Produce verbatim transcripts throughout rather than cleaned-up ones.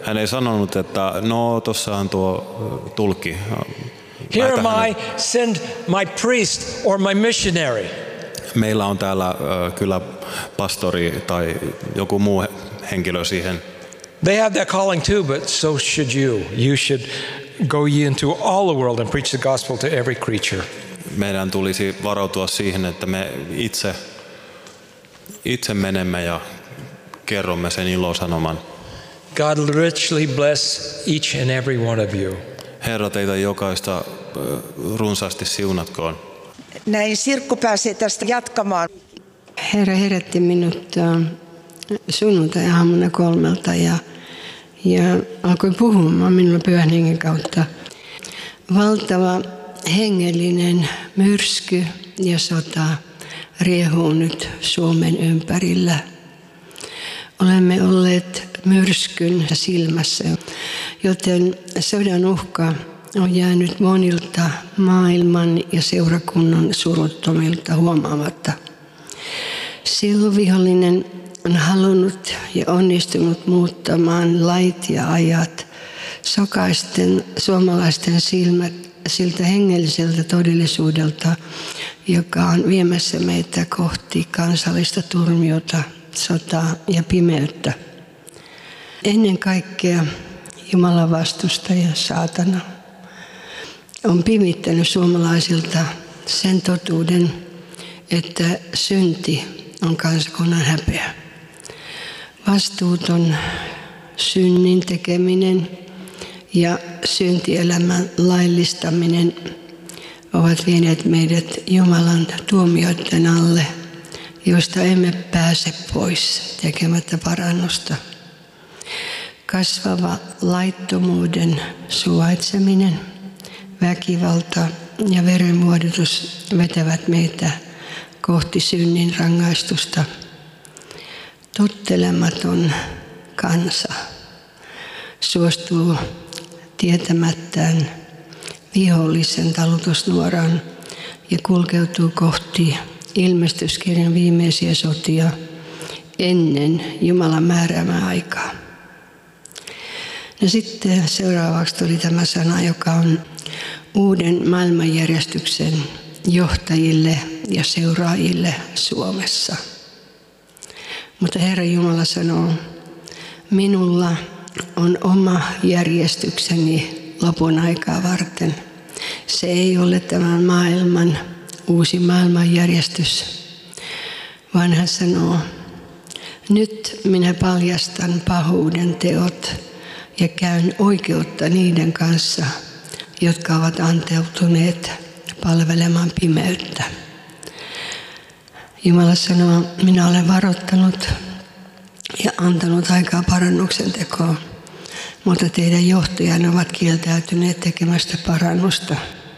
Hän ei sanonut, että no tuossa on tuo tulkki. Here am I, send my priest or my missionary. Meillä on täällä kyllä pastori tai joku muu henkilö siihen. They have that calling too, but so should you. You should go ye into all the world and preach the gospel to every creature. Meidän tulisi varautua siihen, että me itse, itse menemme ja kerromme sen ilosanoman. God richly bless each and every one of you. Herra, teitä jokaista runsaasti siunatkoon. Näin Sirkku pääsee tästä jatkamaan. Herra herätti minut sunnuntai-aamuna kolmelta ja, ja alkoi puhumaan minulla Pyhän Hengen kautta. Valtava hengellinen myrsky ja sota riehuu nyt Suomen ympärillä. Olemme olleet myrskyn silmässä, joten sodan uhka on jäänyt monilta maailman ja seurakunnan suruttomilta huomaamatta. Silloin vihollinen on halunnut ja onnistunut muuttamaan lait ja ajat, sokaisten suomalaisten silmät siltä hengelliseltä todellisuudelta, joka on viemässä meitä kohti kansallista turmiota, sotaa ja pimeyttä. Ennen kaikkea Jumalan vastustaja saatana on pimittänyt suomalaisilta sen totuuden, että synti on kansakunnan häpeä. Vastuuton synnin tekeminen ja syntielämän laillistaminen ovat vieneet meidät Jumalan tuomioiden alle, joista emme pääse pois tekemättä parannusta. Kasvava laittomuuden suvaitseminen, väkivalta ja verenvuodatus vetävät meitä kohti synnin rangaistusta. Tottelematon kansa suostuu tietämättään vihollisen talutusnuoraan ja kulkeutuu kohti ilmestyskirjan viimeisiä sotia ennen Jumalan määräämää aikaa. No sitten seuraavaksi tuli tämä sana, joka on uuden maailmanjärjestyksen johtajille ja seuraajille Suomessa. Mutta Herra Jumala sanoo, minulla on oma järjestykseni lopun aikaa varten. Se ei ole tämän maailman uusi maailmanjärjestys, vaan hän sanoo, nyt minä paljastan pahuuden teot ja käyn oikeutta niiden kanssa, jotka ovat anteutuneet palvelemaan pimeyttä. Jumala sanoo, minä olen varoittanut ja antanut aikaa parannuksen tekoon, mutta teidän johtajanne ovat kieltäytyneet tekemästä parannusta.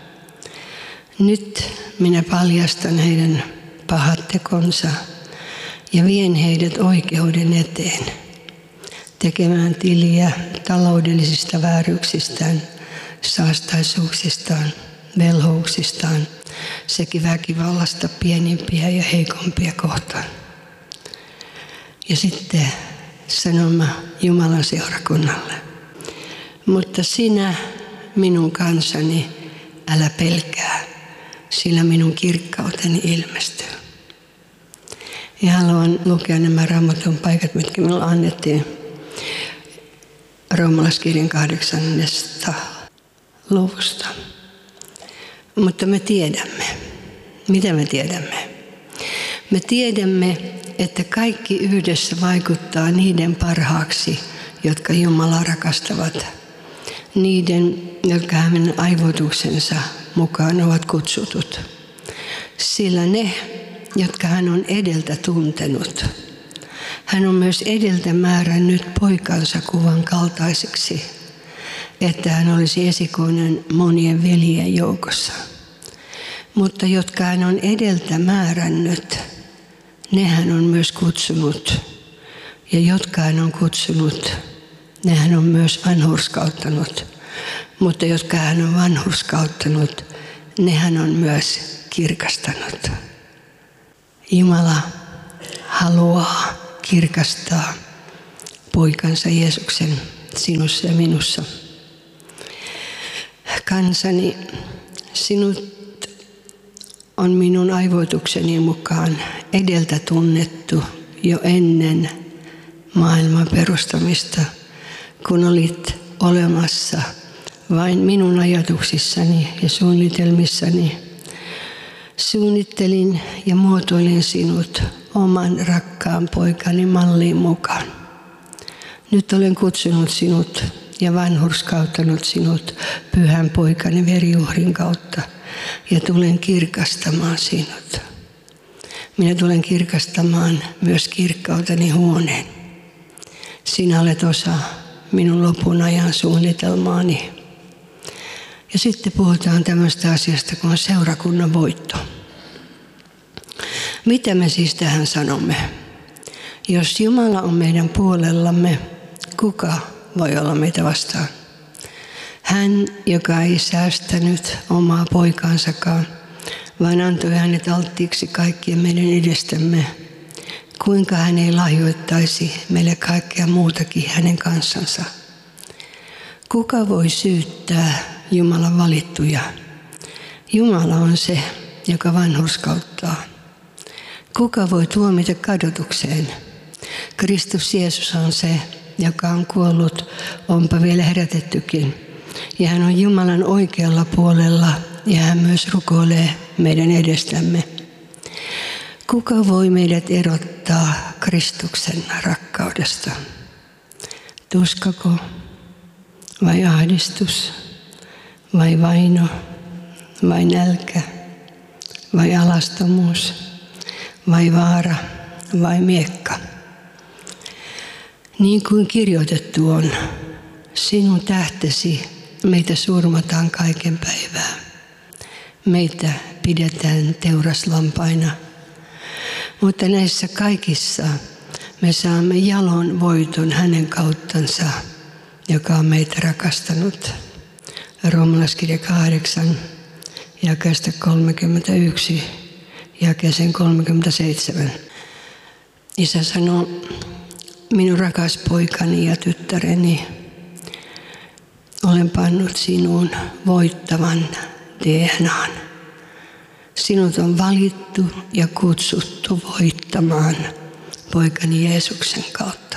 Nyt minä paljastan heidän pahat tekonsa ja vien heidät oikeuden eteen, tekemään tiliä taloudellisista vääryyksistään, saastaisuuksistaan, velhouksistaan sekä väkivallasta pienimpiä ja heikompia kohtaan. Ja sitten sanoma Jumalan seurakunnalle. Mutta sinä, minun kansani, älä pelkää, sillä minun kirkkauteni ilmestyy. Ja haluan lukea nämä Raamatun paikat, mitkä minulle annettiin Roomalaiskirjan kahdeksannesta luvusta. Mutta me tiedämme. Mitä me tiedämme? Me tiedämme, että kaikki yhdessä vaikuttaa niiden parhaaksi, jotka Jumalaa rakastavat. Niiden, jotka hänen aivoituksensa mukaan ovat kutsutut. Sillä ne, jotka hän on edeltä tuntenut, hän on myös edeltä määrännyt poikansa kuvan kaltaiseksi, että hän olisi esikoinen monien veljen joukossa. Mutta jotka hän on edeltä määrännyt, ne hän on myös kutsunut. Ja jotka hän on kutsunut, ne hän on myös vanhurskauttanut. Mutta jotka hän on vanhurskauttanut, ne hän on myös kirkastanut. Jumala haluaa kirkastaa poikansa Jeesuksen sinussa ja minussa. Kansani, sinut on minun aivoitukseni mukaan edeltä tunnettu jo ennen maailman perustamista, kun olit olemassa vain minun ajatuksissani ja suunnitelmissani. Suunnittelin ja muotoilin sinut oman rakkaan poikani malliin mukaan. Nyt olen kutsunut sinut ja vanhurskauttanut sinut pyhän poikani veriuhrin kautta ja tulen kirkastamaan sinut. Minä tulen kirkastamaan myös kirkkauteni huoneen. Sinä olet osa minun lopun ajan suunnitelmaani. Ja sitten puhutaan tämmöistä asiasta kuin seurakunnan voitto. Mitä me siis tähän sanomme? Jos Jumala on meidän puolellamme, kuka voi olla meitä vastaan? Hän, joka ei säästänyt omaa poikaansakaan, vaan antoi hänet alttiiksi kaikkien meidän edestämme. Kuinka hän ei lahjoittaisi meille kaikkea muutakin hänen kanssansa? Kuka voi syyttää Jumalan valittuja? Jumala on se, joka vanhurskauttaa. Kuka voi tuomita kadotukseen? Kristus Jeesus on se, joka on kuollut, onpa vielä herätettykin. Ja hän on Jumalan oikealla puolella ja hän myös rukoilee meidän edestämme. Kuka voi meidät erottaa Kristuksen rakkaudesta? Tuskako vai ahdistus vai vaino vai nälkä vai alastomuus vai vaara vai miekka? Niin kuin kirjoitettu on, sinun tähtesi meitä surmataan kaiken päivää. Meitä pidetään teuraslampaina. Mutta näissä kaikissa me saamme jalon voiton hänen kauttansa, joka on meitä rakastanut. Roomalaiskirja kahdeksan, jakeesta kolmekymmentäyksi, jakeeseen kolmekymmentäseitsemän. Isä sanoo, minun rakas poikani ja tyttäreni, olen pannut sinuun voittavan D N A:n. Sinut on valittu ja kutsuttu voittamaan poikani Jeesuksen kautta.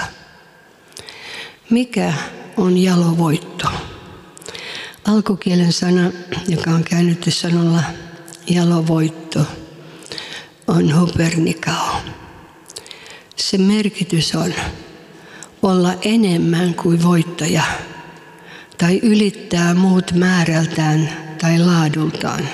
Mikä on jalovoitto? Alkukielen sana, joka on käännetty sanalla jalovoitto, on hupernikao. Se merkitys on olla enemmän kuin voittaja tai ylittää muut määrältään tai laadultaan.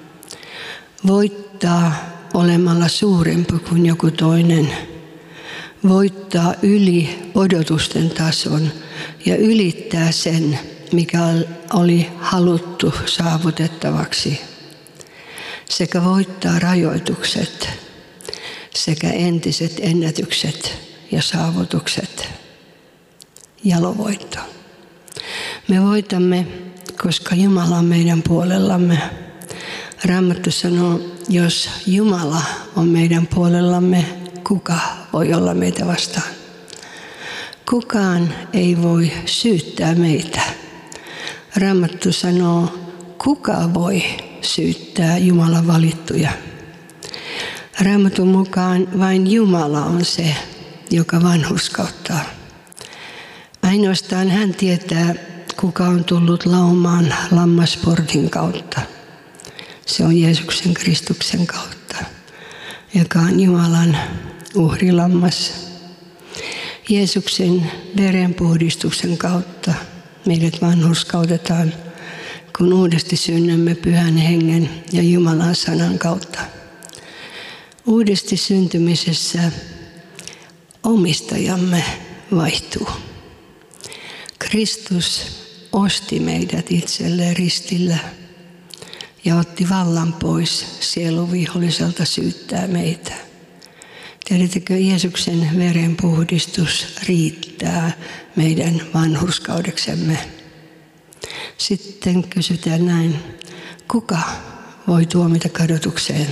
Voittaa olemalla suurempi kuin joku toinen. Voittaa yli odotusten tason ja ylittää sen, mikä oli haluttu saavutettavaksi. Sekä voittaa rajoitukset sekä entiset ennätykset ja saavutukset. Jalovoitto. Me voitamme, koska Jumala on meidän puolellamme. Raamattu sanoo, jos Jumala on meidän puolellamme, kuka voi olla meitä vastaan? Kukaan ei voi syyttää meitä. Raamattu sanoo, kuka voi syyttää Jumalan valittuja? Raamatun mukaan vain Jumala on se, joka vanhurskauttaa. Ainoastaan hän tietää, kuka on tullut laumaan lammasportin kautta. Se on Jeesuksen Kristuksen kautta, joka on Jumalan uhrilammas. Jeesuksen verenpuhdistuksen kautta meidät vanhurskautetaan, kun uudesti synnymme Pyhän Hengen ja Jumalan sanan kautta. Uudesti syntymisessä omistajamme vaihtuu. Kristus osti meidät itselleen ristillä ja otti vallan pois sieluviholliselta syyttää meitä. Tiedättekö, Jeesuksen verenpuhdistus riittää meidän vanhurskaudeksemme. Sitten kysytään näin, kuka voi tuomita kadotukseen?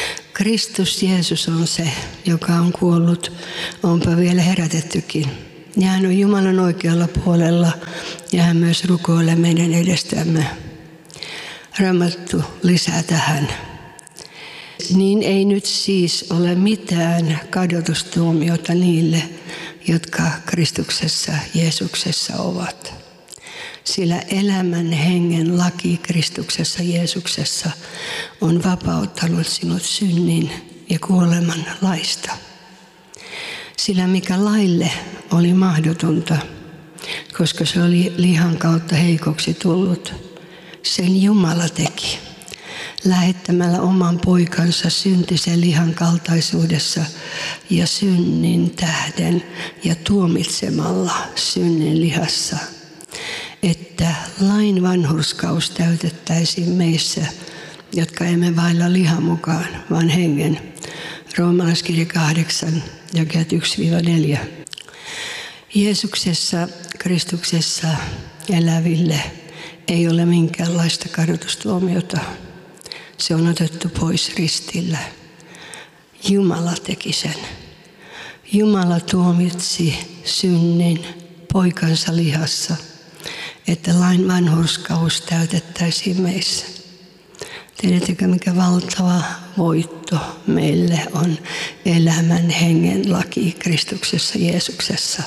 Kristus Jeesus on se, joka on kuollut, onpa vielä herätettykin. Ja hän on Jumalan oikealla puolella ja hän myös rukoilee meidän edestämme. Raamattu lisää tähän. Niin ei nyt siis ole mitään kadotustuomiota niille, jotka Kristuksessa Jeesuksessa ovat. Sillä elämän hengen laki Kristuksessa Jeesuksessa on vapauttanut sinut synnin ja kuoleman laista. Sillä mikä laille oli mahdotonta, koska se oli lihan kautta heikoksi tullut, sen Jumala teki, lähettämällä oman poikansa syntisen lihan kaltaisuudessa ja synnin tähden ja tuomitsemalla synnin lihassa, että lain vanhurskaus täytettäisiin meissä, jotka emme vailla lihan mukaan, vaan hengen. Roomalaiskirja kahdeksan, jakeet yksi neljä. Jeesuksessa, Kristuksessa eläville ei ole minkäänlaista kadotustuomiota. Se on otettu pois ristillä. Jumala teki sen. Jumala tuomitsi synnin poikansa lihassa, että lain vanhurskaus täytettäisiin meissä. Tiedättekö, mikä valtava voitto meille on elämän hengen laki Kristuksessa Jeesuksessa.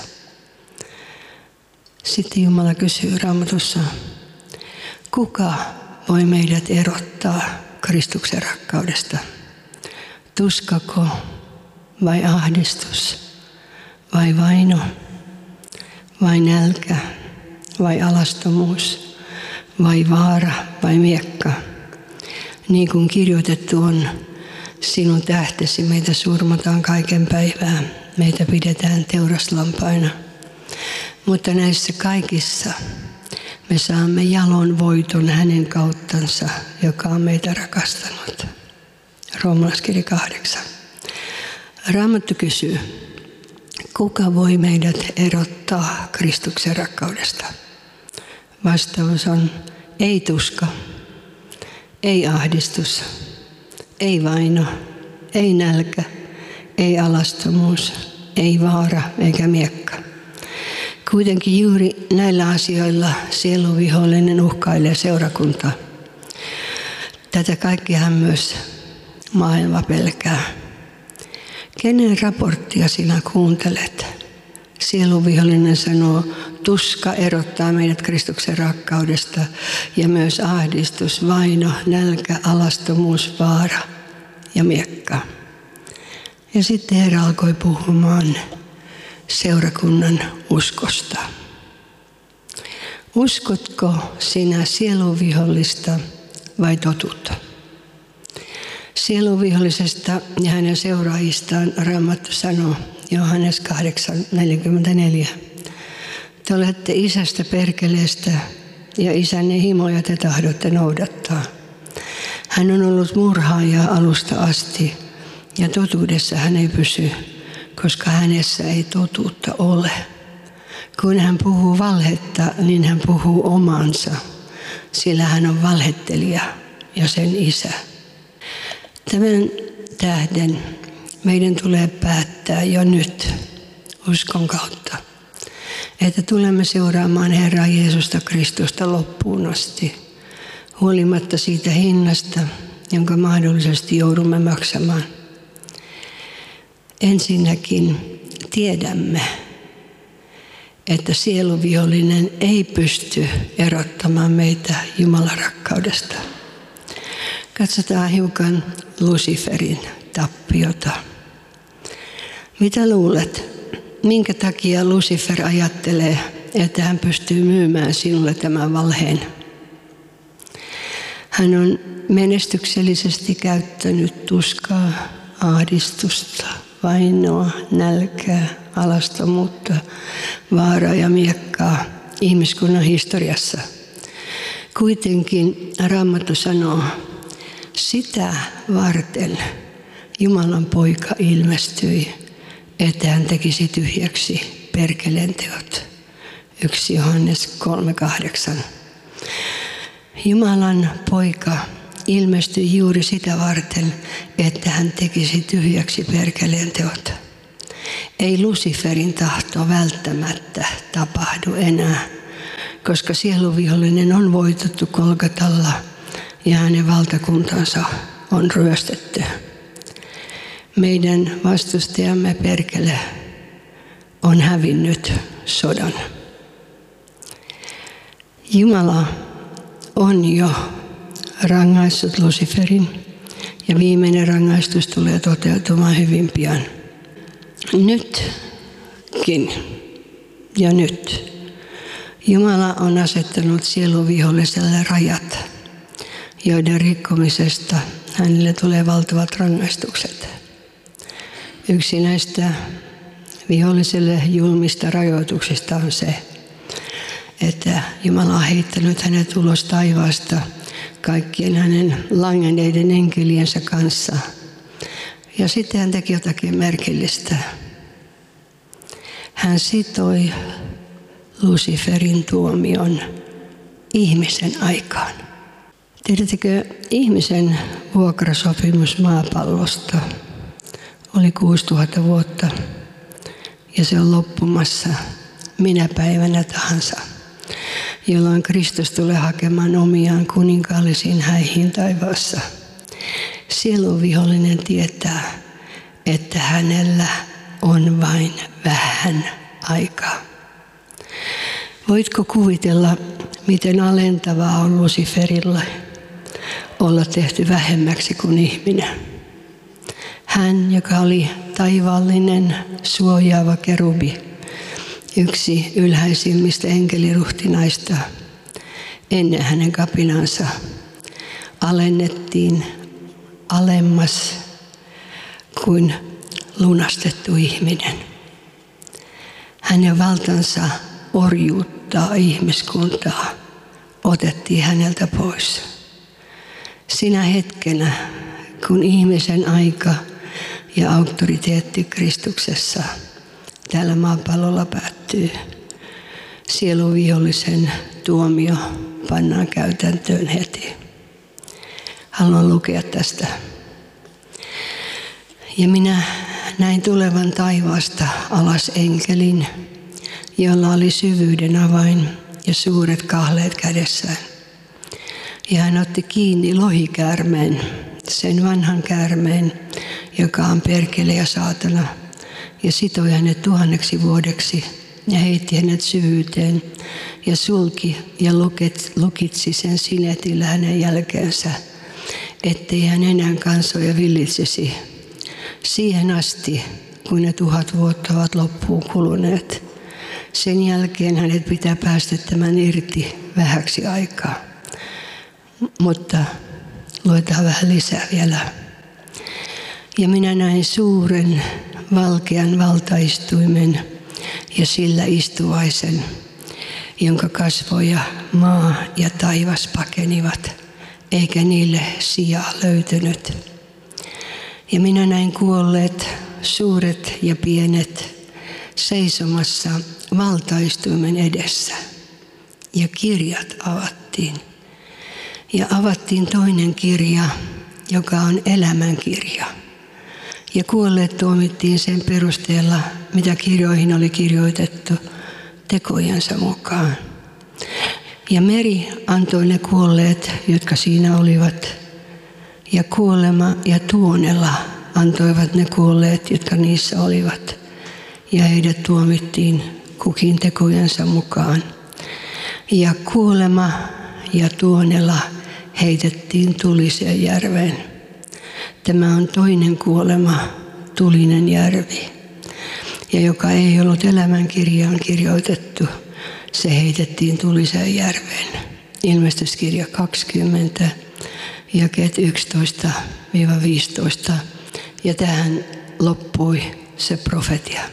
Sitten Jumala kysyy Raamatussa, kuka voi meidät erottaa Kristuksen rakkaudesta? Tuskako vai ahdistus vai vaino vai nälkä vai alastomuus vai vaara vai miekka? Niin kuin kirjoitettu on, sinun tähtesi meitä surmataan kaiken päivää, meitä pidetään teuraslampaina. Mutta näissä kaikissa me saamme jalon voiton hänen kauttansa, joka on meitä rakastanut. Roomalaiskirja kahdeksan. Raamattu kysyy, kuka voi meidät erottaa Kristuksen rakkaudesta? Vastaus on ei tuska, ei ahdistus, ei vaino, ei nälkä, ei alastomuus, ei vaara eikä miekka. Kuitenkin juuri näillä asioilla sieluvihollinen uhkailee seurakuntaa. Tätä kaikkihan myös maailma pelkää. Kenen raporttia sinä kuuntelet? Sieluvihollinen sanoo, tuska erottaa meidät Kristuksen rakkaudesta ja myös ahdistus, vaino, nälkä, alastomuus, vaara ja miekka. Ja sitten Herra alkoi puhumaan seurakunnan uskosta. Uskotko sinä sieluvihollista vai totuutta? Sieluvihollisesta ja hänen seuraajistaan Raamattu sanoo Johannes kahdeksan neljäkymmentäneljä. Te olette isästä perkeleestä ja isänne himoja te tahdotte noudattaa. Hän on ollut murhaaja alusta asti ja totuudessa hän ei pysy, koska hänessä ei totuutta ole. Kun hän puhuu valhetta, niin hän puhuu omansa, sillä hän on valhettelija ja sen isä. Tämän tähden meidän tulee päättää jo nyt uskon kautta, että tulemme seuraamaan Herraa Jeesusta Kristusta loppuun asti, huolimatta siitä hinnasta, jonka mahdollisesti joudumme maksamaan. Ensinnäkin tiedämme, että sieluvihollinen ei pysty erottamaan meitä Jumalan rakkaudesta. Katsotaan hiukan Luciferin tappiota. Mitä luulet, minkä takia Lucifer ajattelee, että hän pystyy myymään sinulle tämän valheen? Hän on menestyksellisesti käyttänyt tuskaa, ahdistusta, vainoa, nälkää, alastomuutta, vaaraa ja miekkaa ihmiskunnan historiassa. Kuitenkin Raamattu sanoo, sitä varten Jumalan poika ilmestyi, että hän tekisi tyhjäksi perkeleen teot. yksi Johannes kolme kahdeksan. Jumalan poika ilmestyi juuri sitä varten, että hän tekisi tyhjäksi perkeleen teot. Ei Luciferin tahto välttämättä tapahdu enää, koska sieluvihollinen on voitettu Golgatalla ja hänen valtakuntansa on ryöstetty. Meidän vastustajamme perkele on hävinnyt sodan. Jumala on jo rangaissut Luciferin ja viimeinen rangaistus tulee toteutumaan hyvin pian. Nytkin ja nyt Jumala on asettanut sieluviholliselle rajat, joiden rikkomisesta hänelle tulee valtavat rangaistukset. Yksi näistä viholliselle julmista rajoituksista on se, että Jumala on heittänyt hänet ulos taivaasta kaikkien hänen langenneiden enkeliensä kanssa. Ja sitten hän teki jotakin merkillistä. Hän sitoi Luciferin tuomion ihmisen aikaan. Tiedättekö, ihmisen vuokrasopimus maapallosta oli kuusituhatta vuotta ja se on loppumassa minä päivänä tahansa, jolloin Kristus tulee hakemaan omiaan kuninkaallisiin häihin taivaassa. Sieluvihollinen tietää, että hänellä on vain vähän aikaa. Voitko kuvitella, miten alentavaa on Luciferilla olla tehty vähemmäksi kuin ihminen? Hän, joka oli taivaallinen suojaava kerubi, yksi ylhäisimmistä enkeliruhtinaista, ennen hänen kapinansa alennettiin alemmas kuin lunastettu ihminen. Hänen valtansa orjuuttaa ihmiskuntaa otettiin häneltä pois. Sinä hetkenä, kun ihmisen aika ja auktoriteetti Kristuksessa täällä maapallolla päättyy, sieluvihollisen tuomio pannaan käytäntöön heti. Haluan lukea tästä. Ja minä näin tulevan taivaasta alas enkelin, jolla oli syvyyden avain ja suuret kahleet kädessään. Ja hän otti kiinni lohikäärmeen, sen vanhan käärmeen, joka on perkele ja saatana, ja sitoi hänet tuhanneksi vuodeksi ja heitti hänet syvyyteen ja sulki ja lukitsi sen sinetillä hänen jälkeensä, ettei hän enää kansoja villitsisi siihen asti, kun ne tuhat vuotta ovat loppuun kuluneet. Sen jälkeen hänet pitää päästettämään irti vähäksi aikaa. Mutta luetaan vähän lisää vielä. Ja minä näin suuren valkean valtaistuimen ja sillä istuvaisen, jonka kasvoja maa ja taivas pakenivat, eikä niille sijaa löytynyt. Ja minä näin kuolleet, suuret ja pienet, seisomassa valtaistuimen edessä. Ja kirjat avattiin. Ja avattiin toinen kirja, joka on elämänkirja. Ja kuolleet tuomittiin sen perusteella, mitä kirjoihin oli kirjoitettu tekojensa mukaan. Ja meri antoi ne kuolleet, jotka siinä olivat. Ja kuolema ja tuonela antoivat ne kuolleet, jotka niissä olivat. Ja heidät tuomittiin kukin tekojensa mukaan. Ja kuolema ja tuonela heitettiin tuliseen järveen. Tämä on toinen kuolema, tulinen järvi. Ja joka ei ollut elämänkirjaan kirjoitettu, se heitettiin tuliseen järveen. Ilmestyskirja kaksikymmentä, jakeet yksitoista viisitoista. Ja tähän loppui se profetia.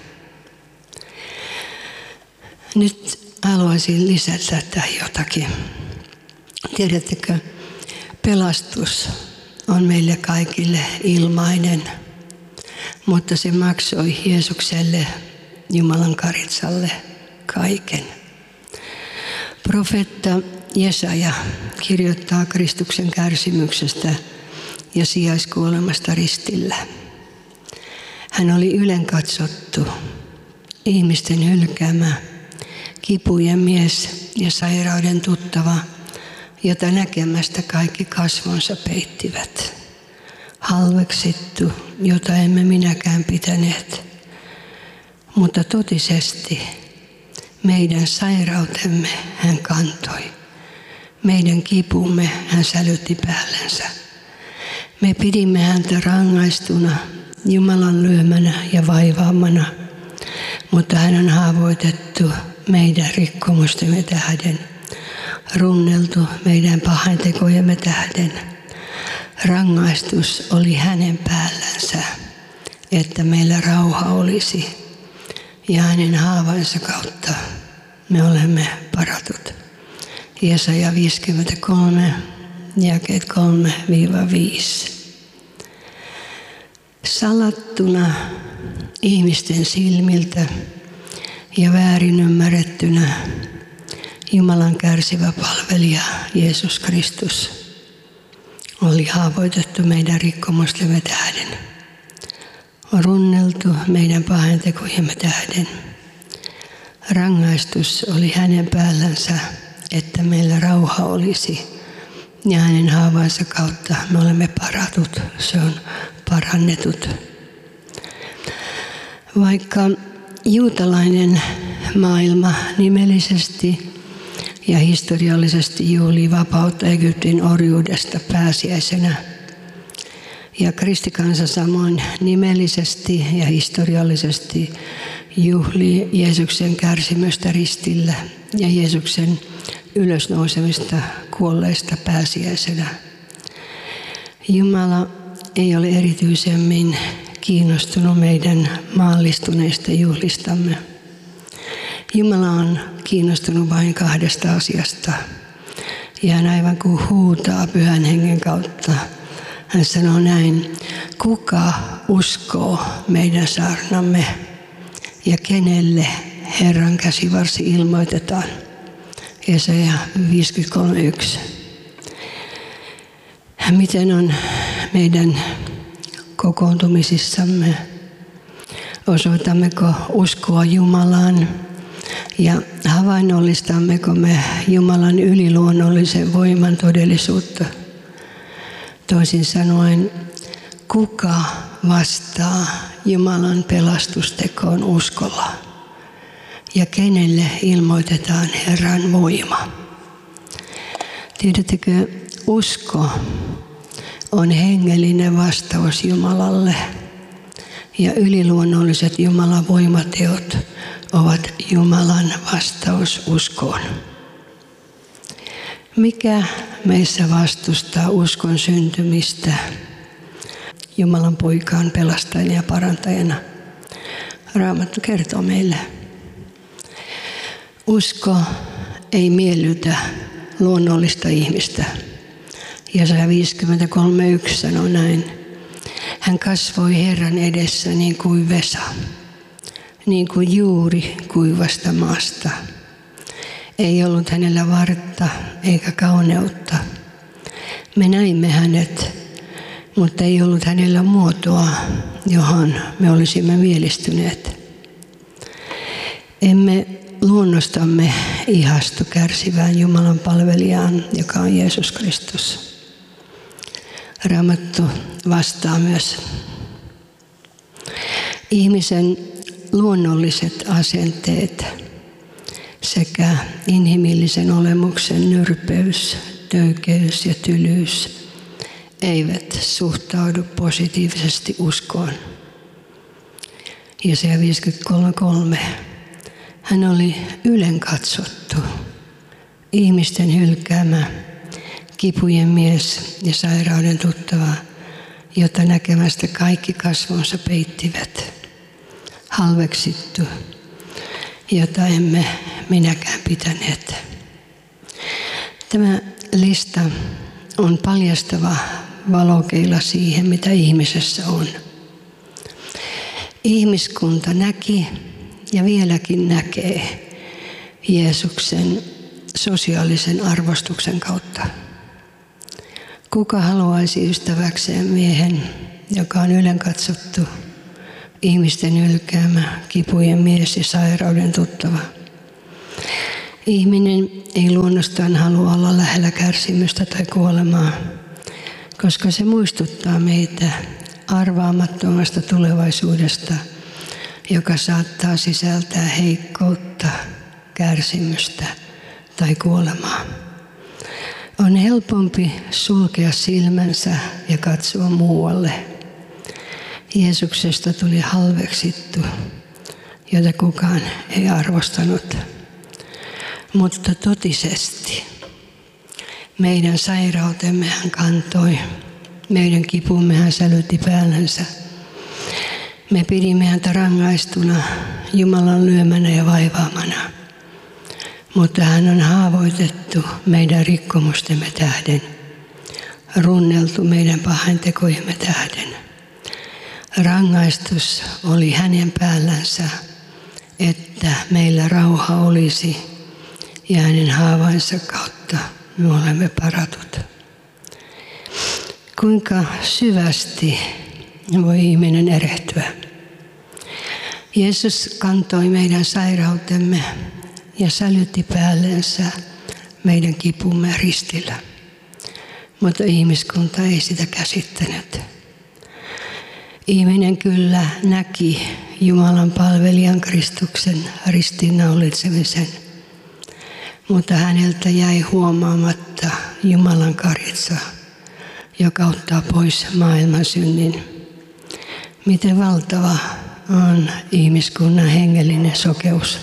Nyt haluaisin lisätä tähän jotakin. Tiedättekö, pelastus on meille kaikille ilmainen, mutta se maksoi Jeesukselle, Jumalan karitsalle, kaiken. Profeetta Jesaja kirjoittaa Kristuksen kärsimyksestä ja sijaiskuolemasta ristillä. Hän oli ylenkatsottu, ihmisten hylkäämä, kipujen mies ja sairauden tuttava, jota näkemästä kaikki kasvonsa peittivät. Halveksittu, jota emme minäkään pitäneet. Mutta totisesti meidän sairautemme hän kantoi. Meidän kipumme hän sälytti päällensä. Me pidimme häntä rangaistuna, Jumalan lyömänä ja vaivaamana, mutta hän on haavoitettu meidän rikkomustemme tähden, runneltu meidän pahantekojemme tähden. Rangaistus oli hänen päällänsä, että meillä rauha olisi, ja hänen haavansa kautta me olemme paratut. Jesaja viisikymmentäkolme, jakeet kolme viisi. Salattuna ihmisten silmiltä ja väärin ymmärrettynä Jumalan kärsivä palvelija Jeesus Kristus oli haavoitettu meidän rikkomustemme tähden, runneltu meidän pahantekojemme tähden. Rangaistus oli hänen päällänsä, että meillä rauha olisi, ja hänen haavansa kautta me olemme paratut, se on parannetut. Vaikka juutalainen maailma nimellisesti ja historiallisesti juhlii vapautta Egyptin orjuudesta pääsiäisenä, ja kristikansa samoin nimellisesti ja historiallisesti juhlii Jeesuksen kärsimystä ristillä ja Jeesuksen ylösnousemista kuolleista pääsiäisenä. Jumala ei ole erityisemmin kiinnostunut meidän maallistuneista juhlistamme. Jumala on kiinnostunut vain kahdesta asiasta. Ja hän aivan kuin huutaa Pyhän Hengen kautta. Hän sanoo näin: kuka uskoo meidän saarnamme ja kenelle Herran käsivarsi ilmoitetaan? Jesaja viisikymmentäkolme yksi. Miten on meidän kokoontumisissamme? Osoitammeko uskoa Jumalaan ja havainnollistammeko me Jumalan yliluonnollisen voiman todellisuutta? Toisin sanoen, kuka vastaa Jumalan pelastustekoon uskolla ja kenelle ilmoitetaan Herran voima? Tiedättekö, usko on hengellinen vastaus Jumalalle ja yliluonnolliset Jumalan voimateot ovat Jumalan vastaus uskoon. Mikä meissä vastustaa uskon syntymistä Jumalan poikaan pelastajana ja parantajana? Raamattu kertoo meille. Usko ei miellytä luonnollista ihmistä. Jesaja viisikymmentäkolme yksi sanoo näin: hän kasvoi Herran edessä niin kuin vesa, niin kuin juuri kuivasta maasta. Ei ollut hänellä vartta eikä kauneutta. Me näimme hänet, mutta ei ollut hänellä muotoa, johon me olisimme mielistyneet. Emme luonnostamme ihastu kärsivään Jumalan palvelijaan, joka on Jeesus Kristus. Raamattu vastaa myös. Ihmisen luonnolliset asenteet sekä inhimillisen olemuksen nyrpeys, töykeys ja tylyys eivät suhtaudu positiivisesti uskoon. Jesaja viisikymmentäkolme kolme. Hän oli ylenkatsottu, ihmisten hylkäämä, kipujen mies ja sairauden tuttava, jota näkemästä kaikki kasvonsa peittivät. Halveksittu, jota emme minäkään pitäneet. Tämä lista on paljastava valokeila siihen, mitä ihmisessä on. Ihmiskunta näki ja vieläkin näkee Jeesuksen sosiaalisen arvostuksen kautta. Kuka haluaisi ystäväkseen miehen, joka on ylenkatsottu, ihmisten ylkäämä, kipujen mies ja sairauden tuttava. Ihminen ei luonnostaan halua olla lähellä kärsimystä tai kuolemaa, koska se muistuttaa meitä arvaamattomasta tulevaisuudesta, joka saattaa sisältää heikkoutta, kärsimystä tai kuolemaa. On helpompi sulkea silmänsä ja katsoa muualle. Jeesuksesta tuli halveksittu, jota kukaan ei arvostanut. Mutta totisesti meidän sairautemme hän kantoi, meidän kipumme hän sälytti päällänsä. Me pidimme häntä rangaistuna, Jumalan lyömänä ja vaivaamana. Mutta hän on haavoitettu meidän rikkomustemme tähden, runneltu meidän pahantekojemme tähden. Rangaistus oli hänen päällänsä, että meillä rauha olisi, ja hänen haavainsa kautta me olemme paratut. Kuinka syvästi voi ihminen erehtyä? Jeesus kantoi meidän sairautemme ja sälytti päällensä meidän kipumme ristillä. Mutta ihmiskunta ei sitä käsittänyt. Ihminen kyllä näki Jumalan palvelijan Kristuksen ristiinnaulitsemisen, mutta häneltä jäi huomaamatta Jumalan karitsa, joka ottaa pois maailman synnin. Miten valtava on ihmiskunnan hengellinen sokeus.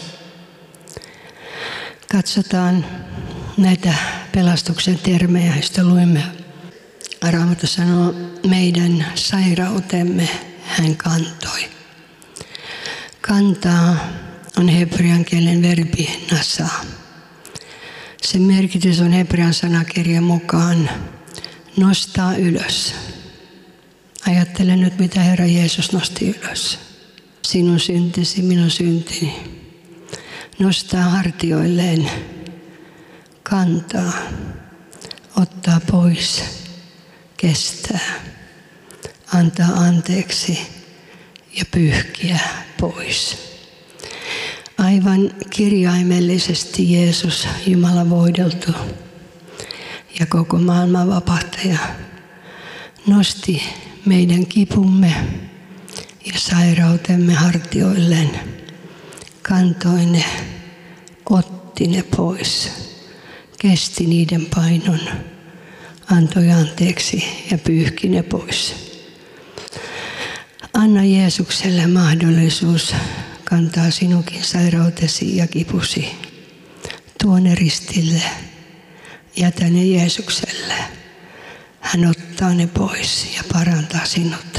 Katsotaan näitä pelastuksen termejä, joista luemme. Raamattu sanoo, meidän sairautemme hän kantoi. Kantaa on hebrean kielen verbi nasa. Sen merkitys on hebrean sanakirjan mukaan nostaa ylös. Ajattele nyt, mitä Herra Jeesus nosti ylös. Sinun syntisi, minun syntini. Nostaa hartioilleen, kantaa, ottaa pois, kestää, antaa anteeksi ja pyyhkiä pois. Aivan kirjaimellisesti Jeesus, Jumala voideltu ja koko maailman vapahtaja, nosti meidän kipumme ja sairautemme hartioilleen, kantoi ne, otti ne pois, kesti niiden painon, antoi anteeksi ja pyyhki ne pois. Anna Jeesukselle mahdollisuus kantaa sinunkin sairautesi ja kipusi. Tuo ne ristille, jätä ne Jeesukselle. Hän ottaa ne pois ja parantaa sinut.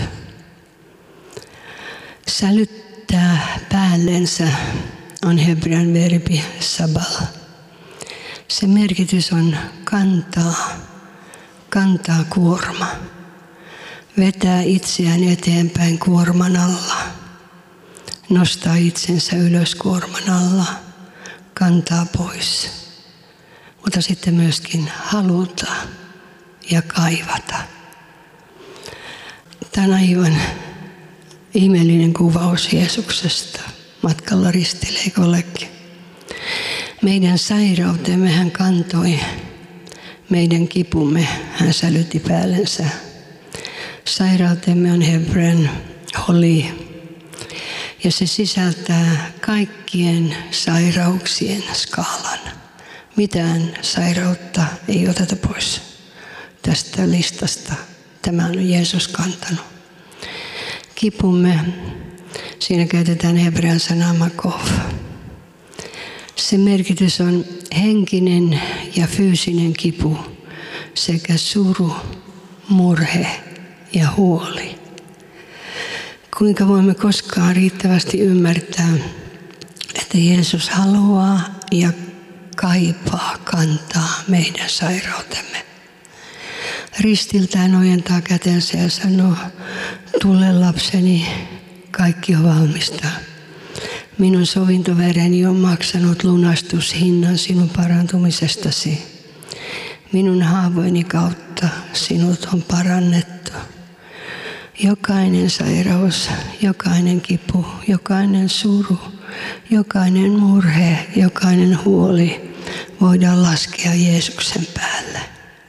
Sälyttää päällensä on hebrean verbi sabal. Se merkitys on kantaa, kantaa kuorma. Vetää itseään eteenpäin kuorman alla. Nostaa itsensä ylös kuorman alla. Kantaa pois. Mutta sitten myöskin haluta ja kaivata. Tämä on aivan ihmeellinen kuvaus Jeesuksesta matkalla ristille, eikö olekin? Meidän sairautemme hän kantoi, meidän kipumme hän sälytti päällensä. Sairautemme on hebrean holi, ja se sisältää kaikkien sairauksien skaalan. Mitään sairautta ei oteta pois tästä listasta. Tämä on Jeesus kantanut. Kipumme, siinä käytetään hebrean sanaa makov. Sen merkitys on henkinen ja fyysinen kipu sekä suru, murhe ja huoli. Kuinka voimme koskaan riittävästi ymmärtää, että Jeesus haluaa ja kaipaa kantaa meidän sairautemme. Ristiltään ojentaa kätensä ja sanoo, tule lapseni, kaikki on valmista. Minun sovintovereni on maksanut lunastushinnan sinun parantumisestasi. Minun haavoini kautta sinut on parannettu. Jokainen sairaus, jokainen kipu, jokainen suru, jokainen murhe, jokainen huoli voidaan laskea Jeesuksen päälle.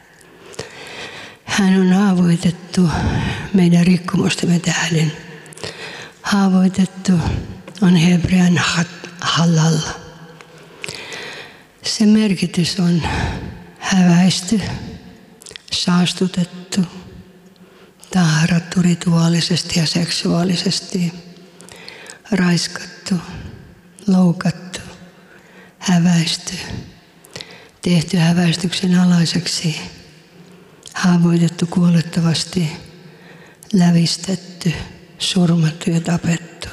Hän on haavoitettu meidän rikkomustemme tähden. Haavoitettu on hebrean halal. Se merkitys on häväisty, saastutettu, tahrattu rituaalisesti ja seksuaalisesti, raiskattu, loukattu, häväisty, tehty häväistyksen alaiseksi, haavoitettu kuolettavasti, lävistetty, surmattu ja tapettu.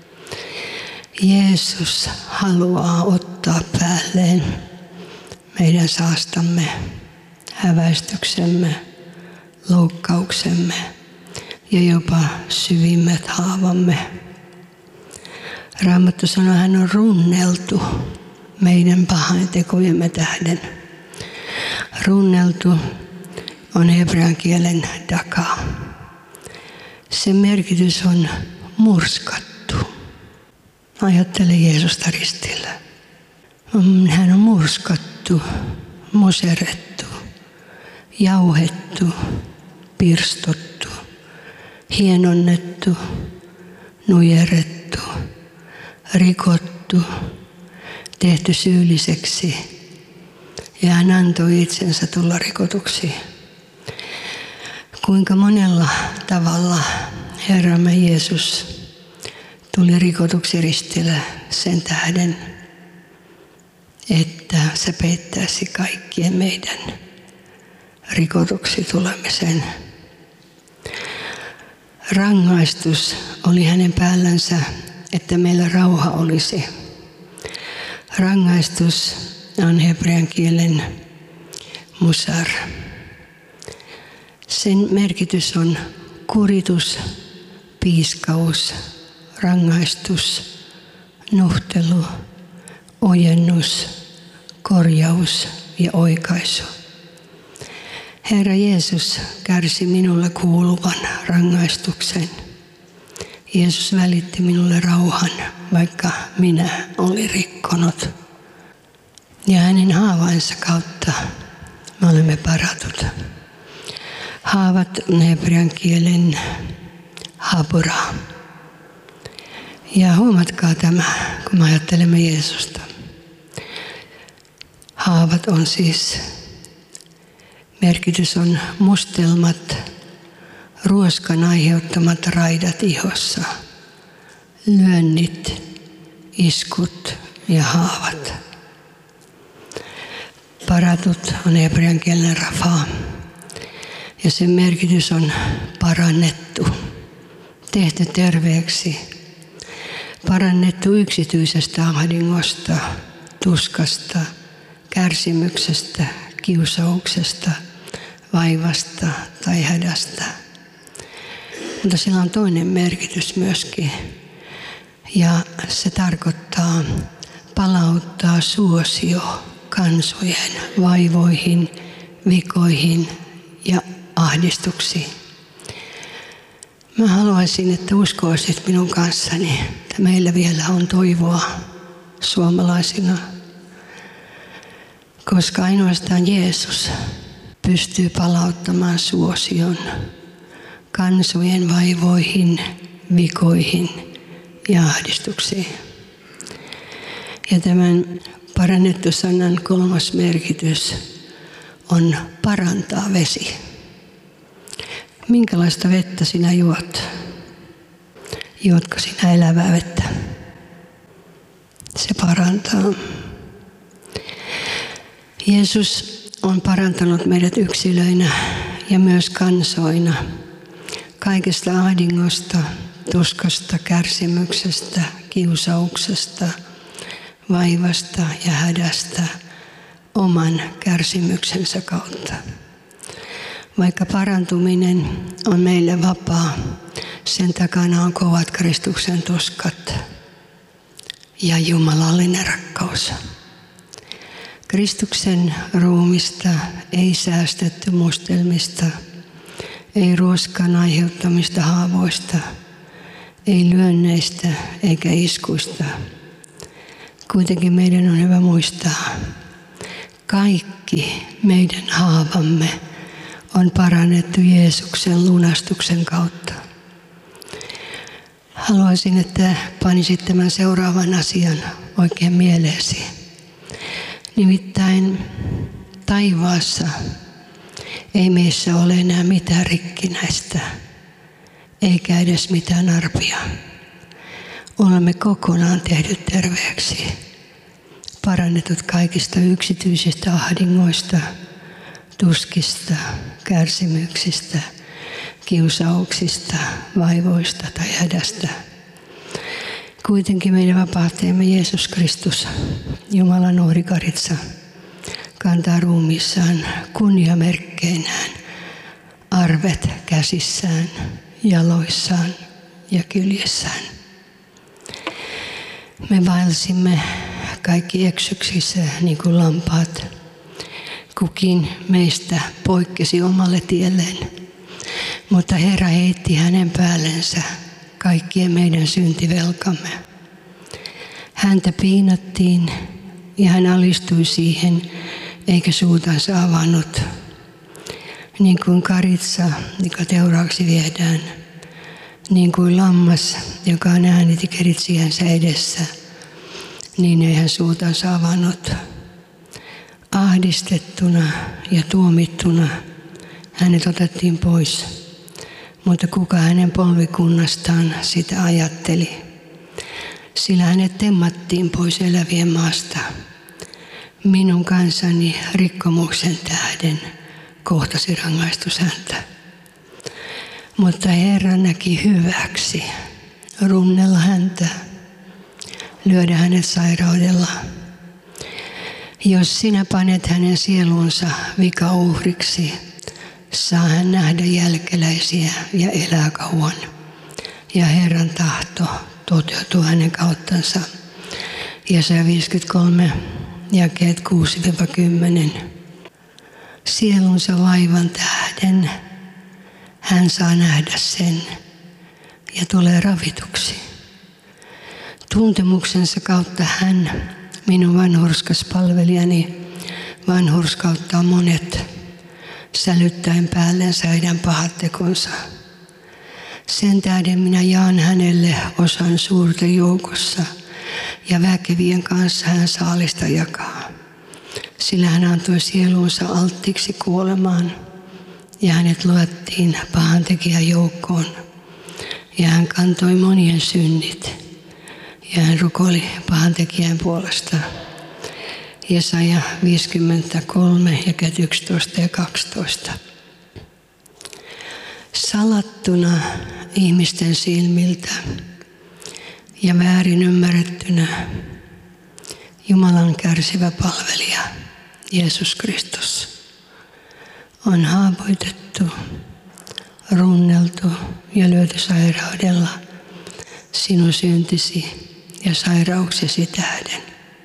Jeesus haluaa ottaa päälleen meidän saastamme, häväistyksemme, loukkauksemme ja jopa syvimmät haavamme. Raamattu sanoo, hän on runneltu meidän pahaintekojemme tähden. Runneltu on hebrean kielen daka. Sen merkitys on murskattu. Ajattele Jeesusta ristillä. Hän on murskattu, muserettu, jauhettu, pirstottu, hienonnettu, nujerrettu, rikottu, tehty syylliseksi ja hän antoi itsensä tulla rikotuksi. Kuinka monella tavalla Herramme Jeesus tuli rikotuksi ristillä sen tähden, että se peittäisi kaikkien meidän rikotuksi tulemisen. Rangaistus oli hänen päällänsä, että meillä rauha olisi. Rangaistus on hebrean kielen musar. Sen merkitys on kuritus, piiskaus, rangaistus, nuhtelu, ojennus, korjaus ja oikaisu. Herra Jeesus kärsi minulle kuuluvan rangaistuksen. Jeesus välitti minulle rauhan, vaikka minä olin rikkonut. Ja hänen haavainsa kautta me olemme paratut. Haavat on hebrean kielen habura. Ja huomatkaa tämä, kun me ajattelemme Jeesusta. Haavat on siis, merkitys on mustelmat, ruoskan aiheuttamat raidat ihossa, lyönnit, iskut ja haavat. Paratut on hebrean kielen rafa ja sen merkitys on parannettu, tehty terveeksi, parannettu yksityisestä ahdingosta, tuskasta, kärsimyksestä, kiusauksesta, vaivasta tai hädästä. Mutta sillä on toinen merkitys myöskin. Ja se tarkoittaa palauttaa suosio kansojen vaivoihin, vikoihin ja ahdistuksiin. Mä haluaisin, että uskoisit minun kanssani, että meillä vielä on toivoa suomalaisina. Koska ainoastaan Jeesus pystyy palauttamaan suosion kansojen vaivoihin, vikoihin ja ahdistuksiin. Ja tämän parannettu sanan kolmas merkitys on parantaa vesi. Minkälaista vettä sinä juot? Juotko sinä elävää vettä? Se parantaa. Jeesus on parantanut meidät yksilöinä ja myös kansoina kaikesta ahdingosta, tuskasta, kärsimyksestä, kiusauksesta, vaivasta ja hädästä oman kärsimyksensä kautta. Vaikka parantuminen on meille vapaa, sen takana on kovat Kristuksen tuskat ja jumalallinen rakkaus. Kristuksen ruumista ei säästetty mustelmista, ei ruoskan aiheuttamista haavoista, ei lyönneistä eikä iskuista. Kuitenkin meidän on hyvä muistaa, kaikki meidän haavamme on parannettu Jeesuksen lunastuksen kautta. Haluaisin, että panisit tämän seuraavan asian oikein mieleesi. Nimittäin taivaassa ei meissä ole enää mitään rikkinäistä, eikä edes mitään arpia. Olemme kokonaan tehdyt terveeksi, parannetut kaikista yksityisistä ahdingoista, tuskista, kärsimyksistä, kiusauksista, vaivoista tai hädästä. Kuitenkin meidän vapahtajamme Jeesus Kristus, Jumalan uhrikaritsa, kantaa ruumiissaan kunniamerkkeinään arvet käsissään, jaloissaan ja kyljessään. Me vaelsimme kaikki eksyksissä niin kuin lampaat. Kukin meistä poikkesi omalle tielleen, mutta Herra heitti hänen päällensä kaikkien meidän syntivelkamme. Häntä piinattiin ja hän alistui siihen, eikä suutansa avannut. Niin kuin karitsa, joka teuraaksi viedään, niin kuin lammas, joka on äänitikeritsijänsä edessä, niin ei hän suutansa avannut. Ahdistettuna ja tuomittuna hänet otettiin pois, mutta kuka hänen polvikunnastaan sitä ajatteli? Sillä hänet temmattiin pois elävien maasta. Minun kansani rikkomuksen tähden kohtasi rangaistus häntä. Mutta Herra näki hyväksi runnella häntä, lyödä hänet sairaudella. Jos sinä panet hänen sielunsa vikauhriksi, saa hän nähdä jälkeläisiä ja elää kauan. Ja Herran tahto toteutuu hänen kauttansa. Jesaja viisikymmentäkolme, jakeet kuusi kymmenen. Sielunsa vaivan tähden hän saa nähdä sen ja tulee ravituksi. Tuntemuksensa kautta hän, minun vanhurskas palvelijani, vanhurskauttaa monet, sälyttäen päällensä heidän pahat tekonsa. Sen tähden minä jaan hänelle osan suurten joukossa, ja väkevien kanssa hän saalista jakaa. Sillä hän antoi sielunsa alttiiksi kuolemaan, ja hänet luettiin pahantekijän joukkoon. Ja hän kantoi monien synnit, ja hän rukoili pahantekijän puolesta. Jesaja viisikymmentäkolme, jakeet yksitoista ja kaksitoista. Salattuna ihmisten silmiltä ja väärin ymmärrettynä Jumalan kärsivä palvelija Jeesus Kristus on haavoitettu, runneltu ja lyöty sairaudella sinun syntisi ja sairauksesi tähden.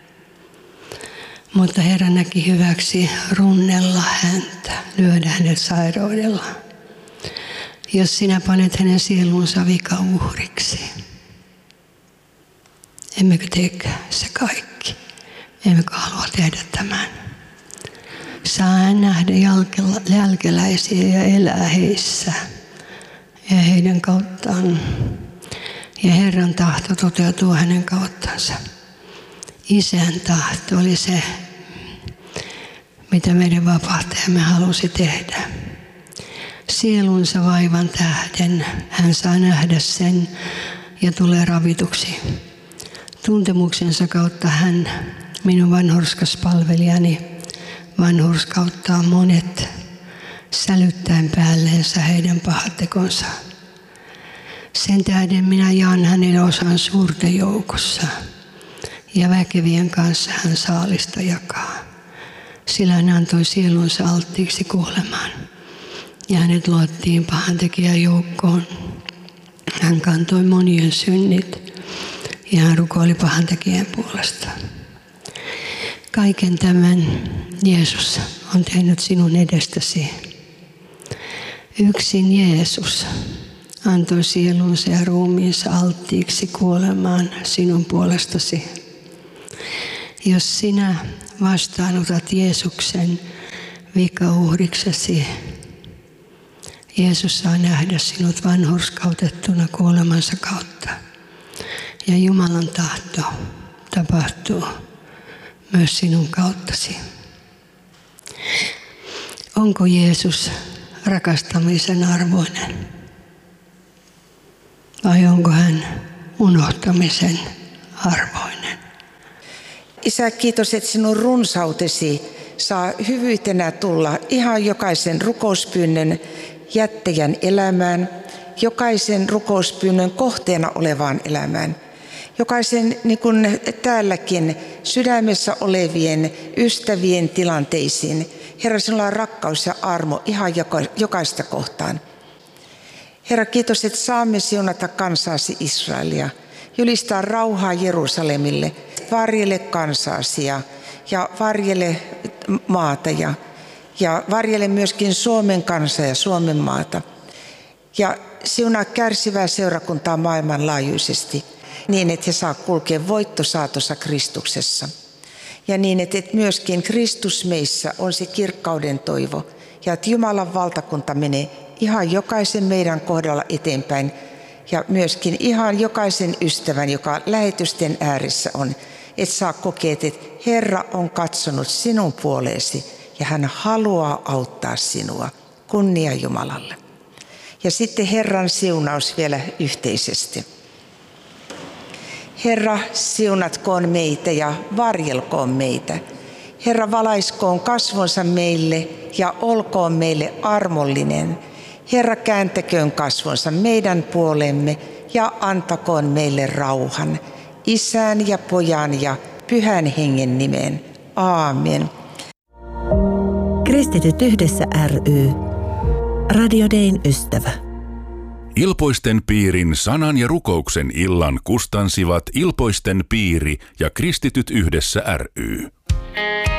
Mutta Herra näki hyväksi runnella häntä, lyödä hänet sairaudella, jos sinä panet hänen sielunsa vikauhriksi. Emmekö teekö se kaikki? Emmekö halua tehdä tämän? Saa hän nähdä jälkeläisiä ja elää heissä ja heidän kauttaan. Ja Herran tahto toteutuu hänen kauttansa. Isän tahto oli se, mitä meidän vapahtajamme halusi tehdä. Sielunsa vaivan tähden hän saa nähdä sen ja tulee ravituksi. Tuntemuksensa kautta hän, minun vanhurskas palvelijani, vanhurskauttaa monet, sälyttäen päälleensä heidän pahat tekonsa. Sen tähden minä jaan hänelle osan suurten joukossa, ja väkevien kanssa hän saalista jakaa. Sillä hän antoi sielunsa alttiiksi kuolemaan, ja hänet luottiin pahantekijän joukkoon. Hän kantoi monien synnit, ja hän rukoili pahantekijän puolesta. Kaiken tämän Jeesus on tehnyt sinun edestäsi. Yksin Jeesus antoi sielunsa ja ruumiinsa alttiiksi kuolemaan sinun puolestasi. Jos sinä vastaanotat Jeesuksen vikauhriksesi, Jeesus saa nähdä sinut vanhurskautettuna kuolemansa kautta. Ja Jumalan tahto tapahtuu myös sinun kauttasi. Onko Jeesus rakastamisen arvoinen? Vai onko hän unohtamisen arvoinen? Isä, kiitos, että sinun runsautesi saa hyvyytenä tulla ihan jokaisen rukouspyynnön jättäjän elämään, jokaisen rukouspyynnön kohteena olevaan elämään, jokaisen niin kuin täälläkin sydämessä olevien ystävien tilanteisiin. Herra, sinulla on rakkaus ja armo ihan jokaista kohtaan. Herra, kiitos, että saamme siunata kansaasi Israelia, julistaa rauhaa Jerusalemille, varjele kansaasi ja, ja varjele maata ja, ja varjele myöskin Suomen kansaa ja Suomen maata. Ja siunaa kärsivää seurakuntaa maailmanlaajuisesti niin, että he saa kulkea voittosaatossa Kristuksessa. Ja niin, että myöskin Kristus meissä on se kirkkauden toivo ja että Jumalan valtakunta menee ihan jokaisen meidän kohdalla eteenpäin ja myöskin ihan jokaisen ystävän, joka lähetysten ääressä on, että saa kokea, että Herra on katsonut sinun puoleesi ja hän haluaa auttaa sinua. Kunnia Jumalalle. Ja sitten Herran siunaus vielä yhteisesti. Herra, siunatkoon meitä ja varjelkoon meitä. Herra, valaiskoon kasvonsa meille ja olkoon meille armollinen. Herra, kääntäköön kasvonsa meidän puolemme ja antakoon meille rauhan. Isän ja Pojan ja Pyhän Hengen nimeen. Aamen. Kristityt yhdessä ry. Radio Dayn ystävä. Ilpoisten piirin sanan ja rukouksen illan kustansivat Ilpoisten piiri ja Kristityt yhdessä ry.